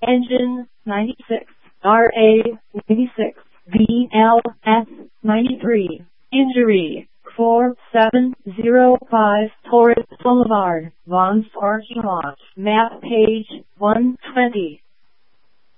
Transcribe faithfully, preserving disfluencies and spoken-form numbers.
Engine ninety-six, R A ninety-six, V L S ninety-three. Injury four seven zero five Torres Boulevard, Vaughn's parking lot. Map page one twenty.